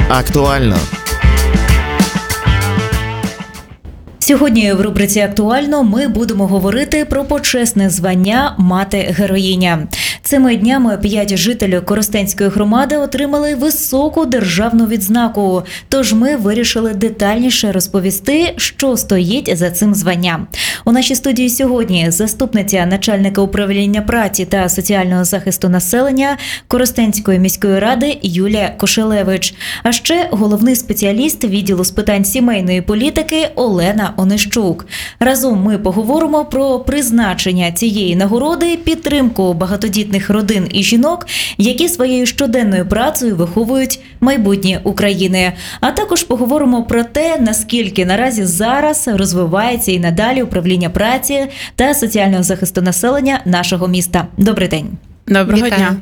Актуально. Сьогодні в рубриці «Актуально» ми будемо говорити про почесне звання «Мати-героїня». Цими днями 5 жителів Коростенської громади отримали високу державну відзнаку. Тож ми вирішили детальніше розповісти, що стоїть за цим званням. У нашій студії сьогодні заступниця начальника управління праці та соціального захисту населення Коростенської міської ради Юлія Кошелевич. А ще головний спеціаліст відділу з питань сімейної політики Олена Онищук. Разом ми поговоримо про призначення цієї нагороди, підтримку багатодітних родин і жінок, які своєю щоденною працею виховують майбутнє України. А також поговоримо про те, наскільки наразі зараз розвивається і надалі управління праці та соціального захисту населення нашого міста. Добрий день. Доброго дня.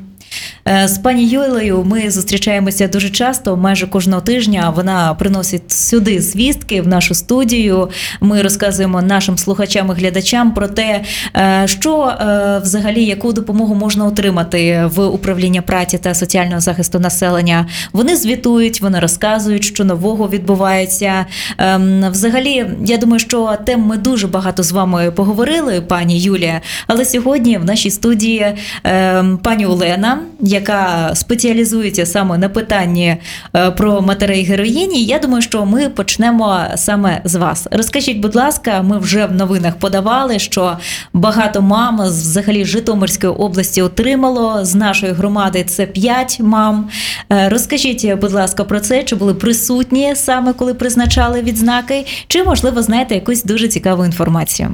З пані Юлею ми зустрічаємося дуже часто, майже кожного тижня. Вона приносить сюди звістки в нашу студію. Ми розказуємо нашим слухачам і глядачам про те, що взагалі, яку допомогу можна отримати в управлінні праці та соціального захисту населення. Вони звітують, вони розказують, що нового відбувається. Взагалі, я думаю, що тем ми дуже багато з вами поговорили, пані Юлія, але сьогодні в нашій студії пані Олена, яка спеціалізується саме на питанні про матерей-героїні. Я думаю, що ми почнемо саме з вас. Розкажіть, будь ласка, ми вже в новинах подавали, що багато мам взагалі з Житомирської області отримало, з нашої громади це 5 мам. Розкажіть, будь ласка, про це, чи були присутні саме, коли призначали відзнаки, чи, можливо, знаєте якусь дуже цікаву інформацію?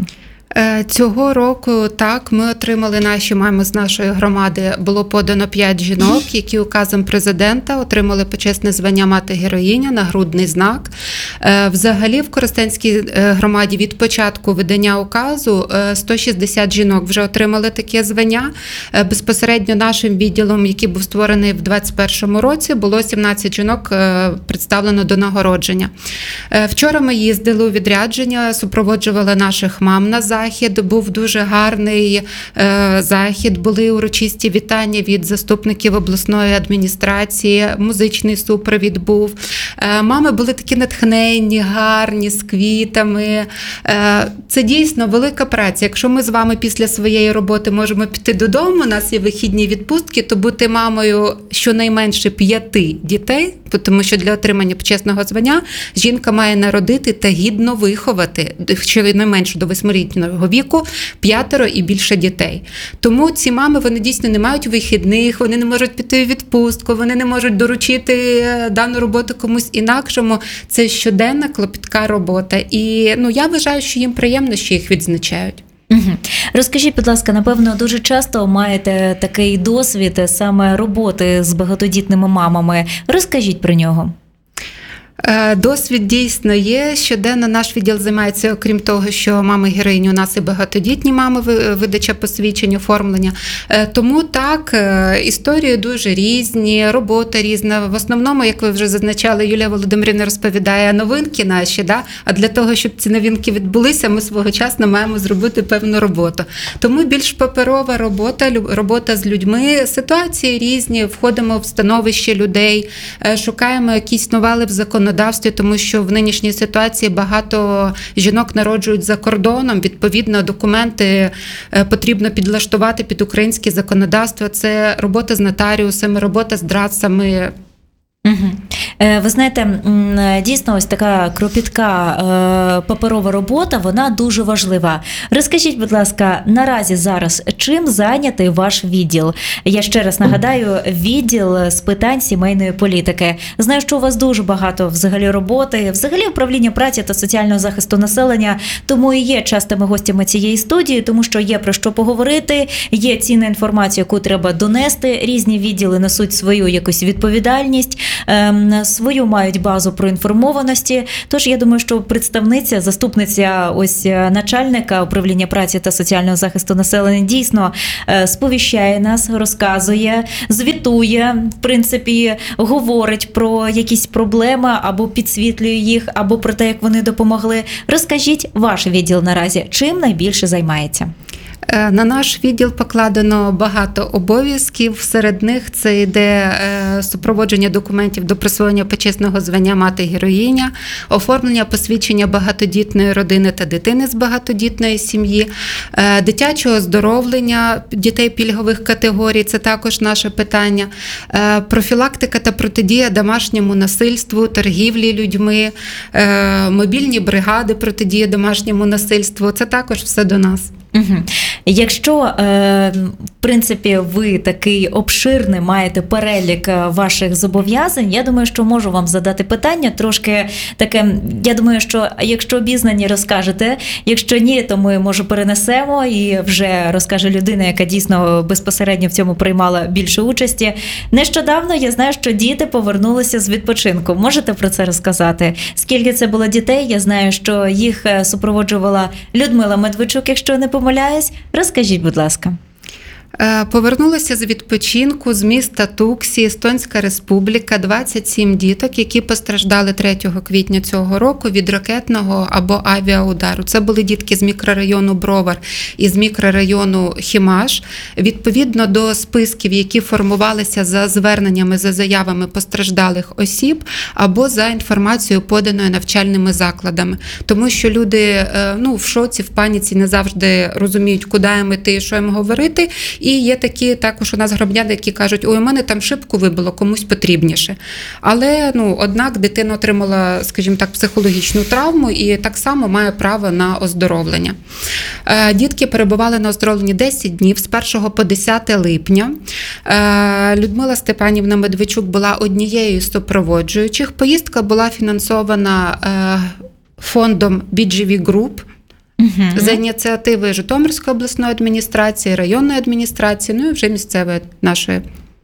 Цього року, так, ми отримали наші мами з нашої громади. Було подано 5 жінок, які указом президента отримали почесне звання «Мати-героїня», нагрудний знак. Взагалі в Коростенській громаді від початку видання указу 160 жінок вже отримали таке звання. Безпосередньо нашим відділом, який був створений в 2021 році, було 17 жінок представлено до нагородження. Вчора ми їздили у відрядження, супроводжували наших мам на захід. Був дуже гарний захід, були урочисті вітання від заступників обласної адміністрації, музичний супровід був. Мами були такі натхненні, гарні, з квітами. Це дійсно велика праця. Якщо ми з вами після своєї роботи можемо піти додому, у нас є вихідні відпустки, то бути мамою щонайменше 5 дітей, тому що для отримання почесного звання жінка має народити та гідно виховати, щонайменше до 8-річного віку, 5 і більше дітей. Тому ці мами, вони дійсно не мають вихідних, вони не можуть піти у відпустку, вони не можуть доручити дану роботу комусь інакшому. Це щоденна клопітка робота. І я вважаю, що їм приємно, що їх відзначають. Угу. Розкажіть, будь ласка, напевно, дуже часто маєте такий досвід саме роботи з багатодітними мамами. Розкажіть про нього. Досвід дійсно є. Щоденно наш відділ займається, окрім того, що мами-героїні, у нас і багатодітні мами, видача посвідчень, оформлення. Тому так, історії дуже різні, робота різна. В основному, як ви вже зазначали, Юлія Володимирівна розповідає новинки наші, да? А для того, щоб ці новинки відбулися, ми своєчасно маємо зробити певну роботу. Тому більш паперова робота з людьми, ситуації різні, входимо в становище людей, шукаємо якісь новели в законодавстві, тому що в нинішній ситуації багато жінок народжують за кордоном, відповідно, документи потрібно підлаштувати під українське законодавство. Це робота з нотаріусами, робота з драцами. Угу. Ви знаєте, дійсно ось така кропітка паперова робота, вона дуже важлива. Розкажіть, будь ласка, наразі зараз чим зайнятий ваш відділ? Я ще раз нагадаю, відділ з питань сімейної політики. Знаю, що у вас дуже багато взагалі роботи, взагалі управління праці та соціального захисту населення, тому і є частими гостями цієї студії, тому що є про що поговорити, є цінна інформація, яку треба донести, різні відділи несуть свою якусь відповідальність, свою мають базу проінформованості. Тож я думаю, що представниця, заступниця ось начальника управління праці та соціального захисту населення дійсно сповіщає нас, розказує, звітує, в принципі, говорить про якісь проблеми або підсвітлює їх, або про те, як вони допомогли. Розкажіть, ваш відділ наразі чим найбільше займається? На наш відділ покладено багато обов'язків. Серед них це йде супроводження документів до присвоєння почесного звання мати-героїня, оформлення посвідчення багатодітної родини та дитини з багатодітної сім'ї, дитячого оздоровлення дітей пільгових категорій – це також наше питання, профілактика та протидія домашньому насильству, торгівлі людьми, мобільні бригади протидії домашньому насильству – це також все до нас. Угу. Якщо, в принципі, ви такий обширний маєте перелік ваших зобов'язань, я думаю, що можу вам задати питання трошки таке, я думаю, що якщо обізнані, розкажете, якщо ні, то ми, може, перенесемо і вже розкаже людина, яка дійсно безпосередньо в цьому приймала більше участі. Нещодавно я знаю, що діти повернулися з відпочинку. Можете про це розказати? Скільки це було дітей? Я знаю, що їх супроводжувала Людмила Медведчук, якщо не помиляюсь. Розкажіть, будь ласка. Повернулися з відпочинку з міста Туксі, Естонська Республіка, 27 діток, які постраждали 3 квітня цього року від ракетного або авіаудару. Це були дітки з мікрорайону Бровар і з мікрорайону Хімаш. Відповідно до списків, які формувалися за зверненнями, за заявами постраждалих осіб або за інформацією, поданою навчальними закладами. Тому що люди в шоці, в паніці, не завжди розуміють, куди їм йти і що їм говорити. І є такі також у нас громадяни, які кажуть, ой, у мене там шибку вибило, комусь потрібніше. Але, однак дитина отримала, скажімо так, психологічну травму і так само має право на оздоровлення. Дітки перебували на оздоровленні 10 днів, з 1 по 10 липня. Людмила Степанівна Медведчук була однією з супроводжуючих. Поїздка була фінансована фондом BGV Group, за ініціативи Житомирської обласної адміністрації, районної адміністрації, і вже місцевої нашої.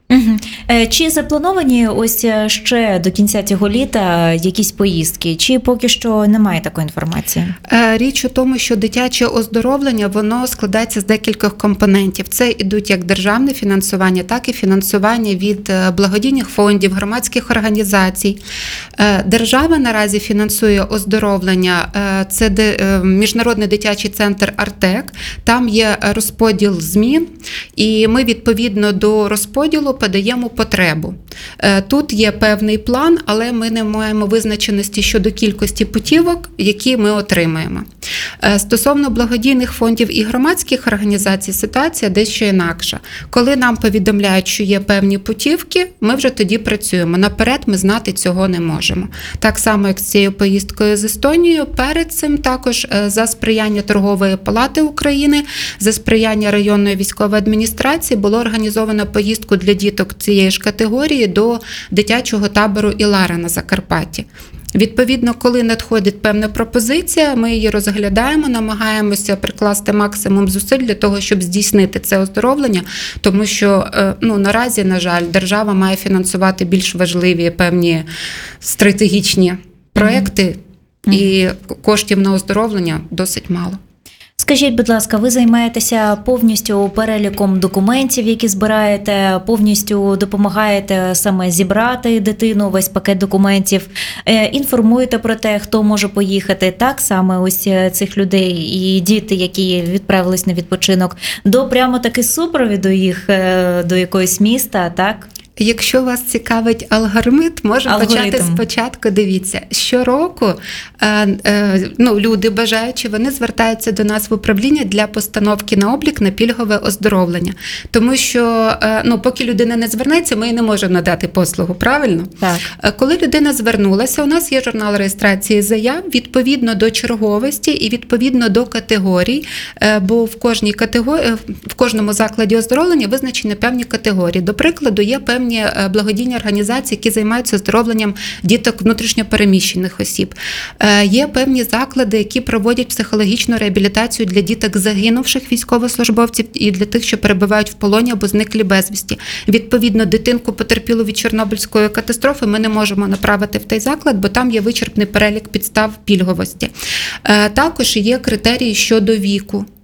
Чи заплановані ось ще до кінця цього літа якісь поїздки, чи поки що немає такої інформації? Річ у тому, що дитяче оздоровлення, воно складається з декількох компонентів. Це ідуть як державне фінансування, так і фінансування від благодійних фондів, громадських організацій. Держава наразі фінансує оздоровлення, це Міжнародний дитячий центр «Артек», там є розподіл змін, і ми відповідно до розподілу подаємо потребу. Тут є певний план, але ми не маємо визначеності щодо кількості путівок, які ми отримаємо. Стосовно благодійних фондів і громадських організацій ситуація дещо інакша. Коли нам повідомляють, що є певні путівки, ми вже тоді працюємо. Наперед ми знати цього не можемо. Так само, як з цією поїздкою з Естонією, перед цим також за сприяння Торгової палати України, за сприяння районної військової адміністрації було організовано поїздку для діток цієї ж категорії до дитячого табору «Ілара» на Закарпатті. Відповідно, коли надходить певна пропозиція, ми її розглядаємо, намагаємося прикласти максимум зусиль для того, щоб здійснити це оздоровлення, тому що наразі, на жаль, держава має фінансувати більш важливі певні стратегічні проекти, і коштів на оздоровлення досить мало. Скажіть, будь ласка, ви займаєтеся повністю переліком документів, які збираєте, повністю допомагаєте саме зібрати дитину, весь пакет документів, інформуєте про те, хто може поїхати, так, саме ось цих людей і діти, які відправились на відпочинок, до прямо таки супровіду їх до якогось міста, так? Якщо вас цікавить алгоритм, можемо почати спочатку. Дивіться, щороку люди бажаючі, вони звертаються до нас в управління для постановки на облік на пільгове оздоровлення. Тому що, поки людина не звернеться, ми їй не можемо надати послугу, правильно? Так. Коли людина звернулася, у нас є журнал реєстрації заяв, відповідно до черговості і відповідно до категорій, бо в кожному закладі оздоровлення визначені певні категорії. До прикладу, є певні благодійні організації, які займаються оздоровленням діток внутрішньопереміщених осіб. Є певні заклади, які проводять психологічну реабілітацію для діток загинувших військовослужбовців і для тих, що перебувають в полоні або зниклі безвісті. Відповідно, дитинку, потерпілу від Чорнобильської катастрофи, ми не можемо направити в той заклад, бо там є вичерпний перелік підстав пільговості. Також є критерії щодо віку.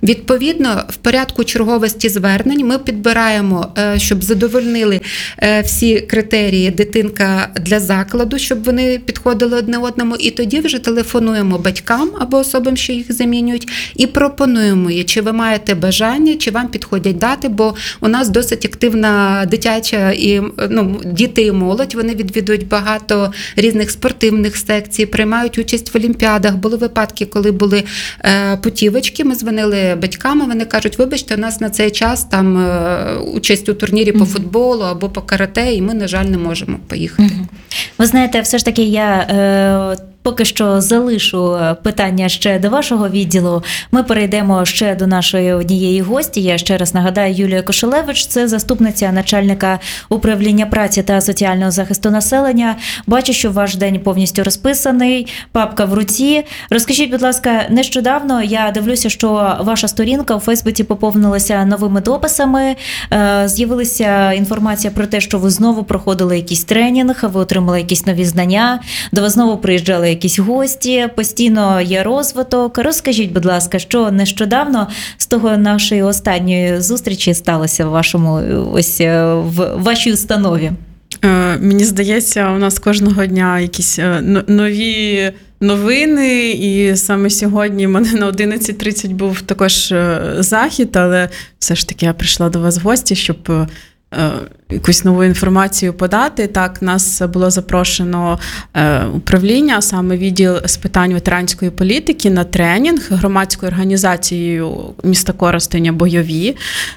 Відповідно, в порядку черговості звернень ми підбираємо, щоб задовольнили всі критерії дитинка для закладу, щоб вони підходили одне одному, і тоді вже телефонуємо батькам або особам, що їх замінюють, і пропонуємо їй, чи ви маєте бажання, чи вам підходять дати, бо у нас досить активна дитяча і діти і молодь, вони відвідують багато різних спортивних секцій, приймають участь в олімпіадах. Були випадки, коли були путівочки, ми дзвонили батьками, вони кажуть, вибачте, у нас на цей час там участь у турнірі по футболу або по карате, і ми, на жаль, не можемо поїхати. Ви знаєте, все ж таки я поки що залишу питання ще до вашого відділу. Ми перейдемо ще до нашої однієї гості. Я ще раз нагадаю, Юлія Кошелевич, це заступниця начальника управління праці та соціального захисту населення. Бачу, що ваш день повністю розписаний, папка в руці. Розкажіть, будь ласка, нещодавно я дивлюся, що ваша сторінка у Фейсбуці поповнилася новими дописами. З'явилася інформація про те, що ви знову проходили якийсь тренінг, ви отримали якісь нові знання, до вас знову приїжджали якісь гості, постійно є розвиток. Розкажіть, будь ласка, що нещодавно з того нашої останньої зустрічі сталося в вашій установі? Мені здається, у нас кожного дня якісь нові новини, і саме сьогодні в мене на 11:30 був також захід, але все ж таки я прийшла до вас в гості, щоб якусь нову інформацію подати. Так, нас було запрошено управління, а саме відділ з питань ветеранської політики, на тренінг громадською організацією міста Коростеня «Бойові».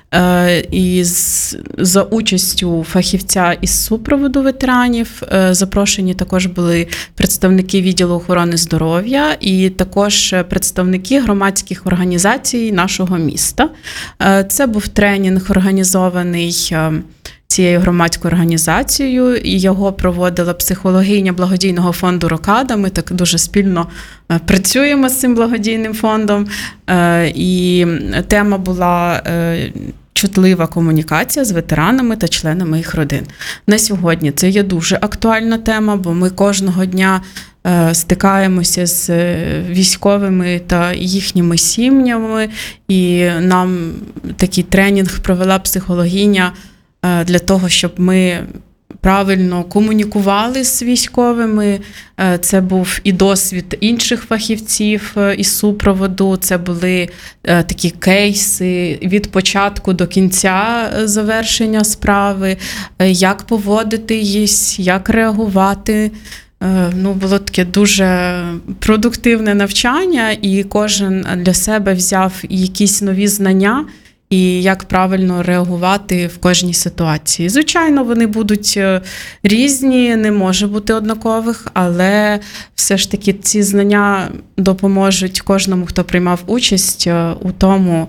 І за участю фахівця із супроводу ветеранів запрошені також були представники відділу охорони здоров'я і також представники громадських організацій нашого міста. Це був тренінг, організований цією громадською організацією, і його проводила психологиня благодійного фонду «Рокада». Ми так дуже спільно працюємо з цим благодійним фондом. І тема була чутлива комунікація з ветеранами та членами їх родин. На сьогодні це є дуже актуальна тема, бо ми кожного дня стикаємося з військовими та їхніми сім'ями, і нам такий тренінг провела психологиня для того, щоб ми правильно комунікували з військовими. Це був і досвід інших фахівців із супроводу, це були такі кейси від початку до кінця завершення справи, як поводитись, як реагувати. Було таке дуже продуктивне навчання, і кожен для себе взяв якісь нові знання, і як правильно реагувати в кожній ситуації. Звичайно, вони будуть різні, не може бути однакових, але все ж таки ці знання допоможуть кожному, хто приймав участь у тому,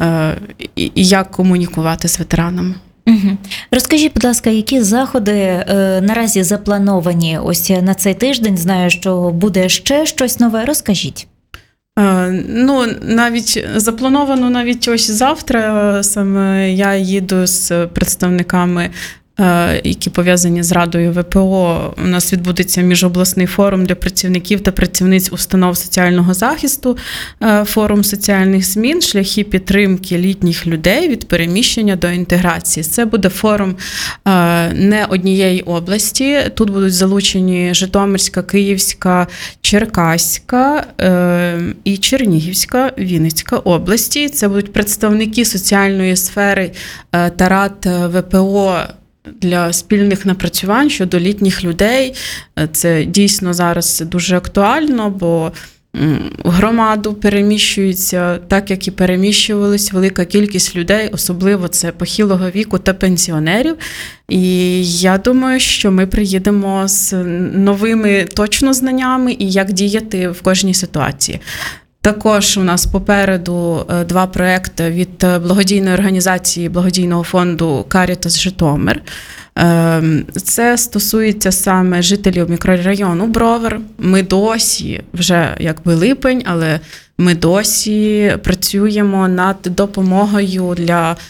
як комунікувати з ветеранами. Угу. Розкажіть, будь ласка, які заходи наразі заплановані ось на цей тиждень? Знаю, що буде ще щось нове. Розкажіть. Навіть заплановано навіть ось завтра. Саме я їду з представниками, які пов'язані з Радою ВПО. У нас відбудеться міжобласний форум для працівників та працівниць установ соціального захисту, форум соціальних змін, шляхи підтримки літніх людей від переміщення до інтеграції. Це буде форум не однієї області. Тут будуть залучені Житомирська, Київська, Черкаська і Чернігівська, Вінницька області. Це будуть представники соціальної сфери та рад ВПО для спільних напрацювань щодо літніх людей. Це дійсно зараз дуже актуально, бо в громаду переміщується так, як і переміщувались велика кількість людей, особливо це похилого віку та пенсіонерів. І я думаю, що ми приїдемо з новими точно знаннями і як діяти в кожній ситуації. Також у нас попереду 2 проекти від благодійної організації благодійного фонду «Карітас Житомир». Це стосується саме жителів мікрорайону Бровар. Ми досі, вже якби липень, але ми досі працюємо над допомогою для